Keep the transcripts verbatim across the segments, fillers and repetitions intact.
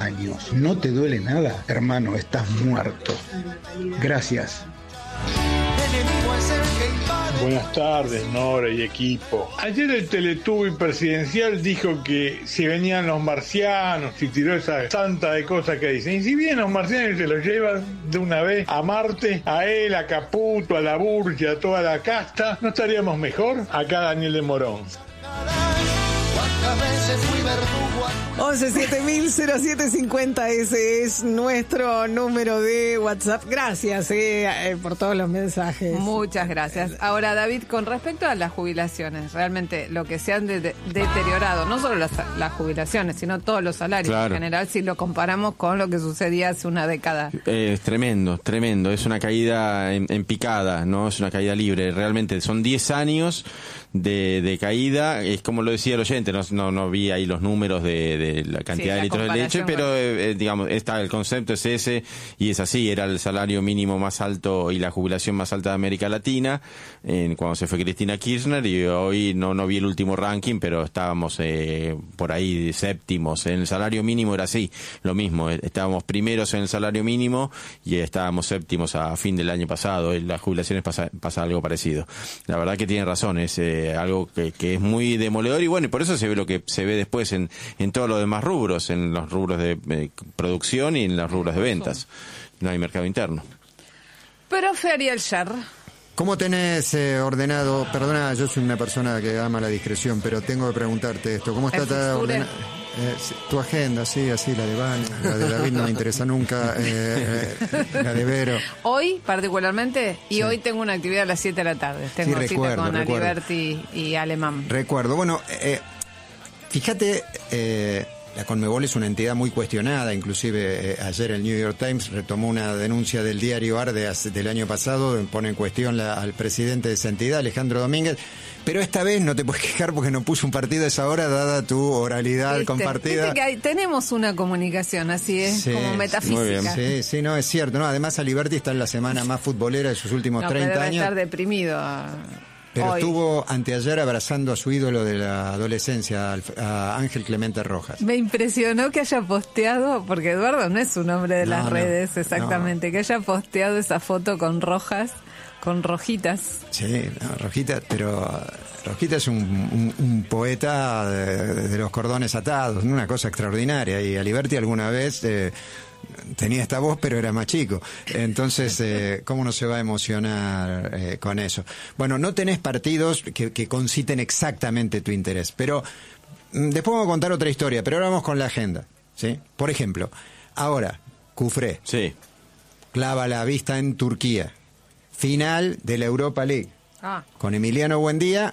años. ¿No te duele nada? Hermano, estás muerto. Gracias. Buenas tardes, Nora y equipo. Ayer el Teletubby presidencial dijo que si venían los marcianos y tiró esa santa de cosas que dicen. Y si bien los marcianos se los llevan de una vez a Marte, a él, a Caputo, a la Burgia, a toda la casta, ¿no estaríamos mejor? Acá Daniel de Morón. once siete mil cero siete cincuenta, ese es nuestro número de WhatsApp. Gracias eh, eh, por todos los mensajes. Muchas gracias. Ahora, David, con respecto a las jubilaciones, realmente lo que se han de- de- deteriorado, no solo las, las jubilaciones, sino todos los salarios Claro. en general, si lo comparamos con lo que sucedía hace una década. Eh, es tremendo, tremendo. Es una caída en, en picada, no es una caída libre. Realmente son diez años de, de caída. Es como lo decía el oyente, no, no, no vi ahí los números de, de la cantidad Sí, la de litros de leche, comparación pero con- eh, eh, digamos, está, el concepto es ese y es así. Era el salario mínimo más alto y la jubilación más alta de América Latina en, cuando se fue Cristina Kirchner, y hoy no, no vi el último ranking, pero estábamos eh, por ahí séptimos. En el salario mínimo era así, lo mismo. eh, Estábamos primeros en el salario mínimo y estábamos séptimos a fin del año pasado. En las jubilaciones pasa, pasa algo parecido. La verdad que tiene razón, es eh, algo que, que es muy demoledor, y bueno, y por eso se ve lo que se ve después en, en todos los demás rubros, en los rubros de eh, producción y en los rubros de ventas. No hay mercado interno. Profe Ariel Sher. ¿Cómo tenés eh, ordenado? Perdona, yo soy una persona que ama la discreción, pero tengo que preguntarte esto. ¿Cómo está ¿El ta- Fusture? ordena- eh, sí, tu agenda? Sí, así, la de Vane, la de David no me interesa nunca, eh, eh, la de Vero. Hoy, particularmente, y Sí. hoy tengo una actividad a las siete de la tarde. Tengo Sí, cita recuerdo, con recuerdo. Aliberti y Alemán. Recuerdo. Bueno, eh, fíjate, eh, la Conmebol es una entidad muy cuestionada, inclusive eh, ayer el New York Times retomó una denuncia del diario Arde hace- del año pasado, pone en cuestión la- al presidente de esa entidad, Alejandro Domínguez, pero esta vez no te puedes quejar porque no puso un partido a esa hora, dada tu oralidad ¿Viste? compartida. Viste que hay- tenemos una comunicación, así es, Sí, como muy metafísica. Sí, sí, no, es cierto. No, además Aliberti está en la semana más futbolera de sus últimos No, pero treinta debe años. estar deprimido. Pero hoy. estuvo anteayer abrazando a su ídolo de la adolescencia, al- a Ángel Clemente Rojas. Me impresionó que haya posteado, porque Eduardo no es un hombre de No, las no, redes exactamente, que haya posteado esa foto con rojas, con rojitas. Sí, no, Rojita, pero Rojita es un, un- un poeta de, de los cordones atados, ¿no? Una cosa extraordinaria. Y Aliberti alguna vez eh, tenía esta voz, pero era más chico. Entonces, eh, ¿cómo no se va a emocionar eh, con eso? Bueno, no tenés partidos que, que conciten exactamente tu interés, pero mm, después vamos a contar otra historia, pero ahora vamos con la agenda, ¿sí? Por ejemplo, ahora, Cufré. Sí. Clava la vista en Turquía. Final de la Europa League. Ah. Con Emiliano Buendía,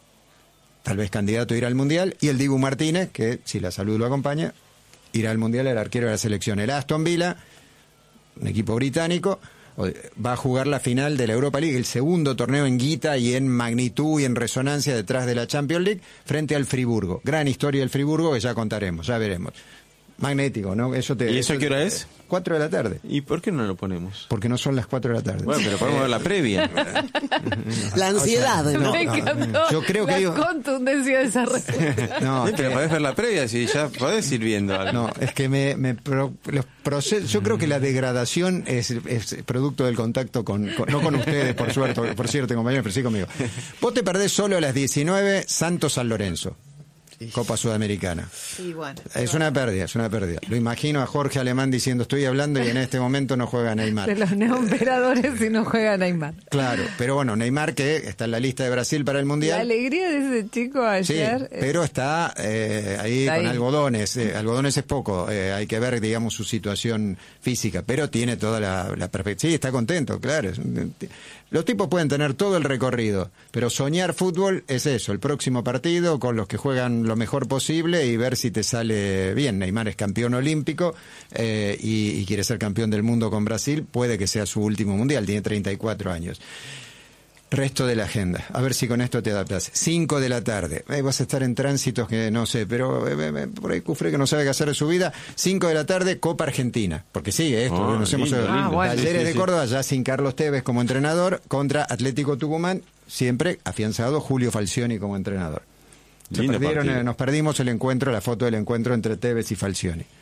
tal vez candidato a ir al Mundial, y el Dibu Martínez, que si la salud lo acompaña, irá al Mundial, el arquero de la selección. El Aston Villa, un equipo británico, va a jugar la final de la Europa League, el segundo torneo en guita y en magnitud y en resonancia detrás de la Champions League, frente al Friburgo. Gran historia del Friburgo que ya contaremos, ya veremos. Magnético, ¿no? Eso te, ¿Y eso a qué hora es? Cuatro de la tarde. ¿Y por qué no lo ponemos? Porque no son las cuatro de la tarde. Bueno, pero podemos ver la previa. La ansiedad, ¿no? Me no, encantó yo creo que la hay- contundencia de esa respuesta. No, Sí, pero que- podés ver la previa, si ya podés ir viendo algo. no, es que me, me pro- los procesos, yo creo que la degradación es, es producto del contacto con, con- no con ustedes, por suerte, por cierto, compañeros, pero sí conmigo. Vos te perdés solo a las diecinueve Santos San Lorenzo, Copa Sudamericana. Sí, bueno. Es una pérdida, es una pérdida. Lo imagino a Jorge Alemán diciendo, estoy hablando y en este momento no juega De Neymar. los neoperadores y no juega Neymar. Claro, pero bueno, Neymar que está en la lista de Brasil para el La Mundial. alegría de ese chico Sí, ayer. eh, pero está eh, ahí Está con ahí. algodones. eh, algodones es poco, eh, hay que ver, digamos, su situación física, pero tiene toda la, la perspectiva. Sí, está contento, claro. es un- Los tipos pueden tener todo el recorrido, pero soñar fútbol es eso, el próximo partido con los que juegan lo mejor posible y ver si te sale bien. Neymar es campeón olímpico eh, y, y quiere ser campeón del mundo con Brasil, puede que sea su último mundial, tiene treinta y cuatro años. Resto de la agenda. A ver si con esto te adaptas. Cinco de la tarde. Eh, vas a estar en tránsitos que no sé, pero eh, eh, por ahí Cufré que no sabe qué hacer de su vida. Cinco de la tarde, Copa Argentina. Porque sí, esto, Oh, nos hemos... lindo, lindo. Ah, bueno. Talleres Sí, de sí. Córdoba, ya sin Carlos Tevez como entrenador, contra Atlético Tucumán, siempre afianzado Julio Falcioni como entrenador. Se Lindo perdieron, partido. eh, nos perdimos el encuentro, la foto del encuentro entre Tevez y Falcioni.